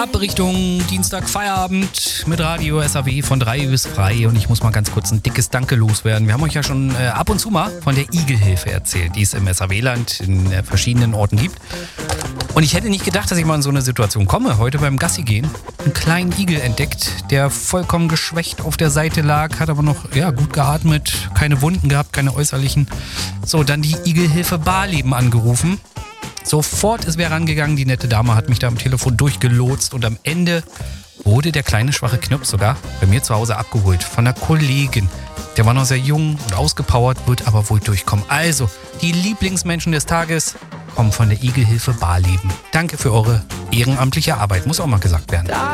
Ab Richtung Dienstag Feierabend mit Radio SAW von 3 bis 3 und ich muss mal ganz kurz ein dickes Danke loswerden. Wir haben euch ja schon ab und zu mal von der Igelhilfe erzählt, die es im SAW-Land in verschiedenen Orten gibt. Und ich hätte nicht gedacht, dass ich mal in so eine Situation komme. Heute beim Gassi gehen, einen kleinen Igel entdeckt, der vollkommen geschwächt auf der Seite lag, hat aber noch gut geatmet, keine Wunden gehabt, keine äußerlichen. So, dann die Igelhilfe Barleben angerufen. Sofort ist wer rangegangen, die nette Dame hat mich da am Telefon durchgelotst und am Ende wurde der kleine schwache Knirps sogar bei mir zu Hause abgeholt von einer Kollegin. Der war noch sehr jung und ausgepowert, wird aber wohl durchkommen. Also, die Lieblingsmenschen des Tages kommen von der Igelhilfe Barleben. Danke für eure ehrenamtliche Arbeit, muss auch mal gesagt werden.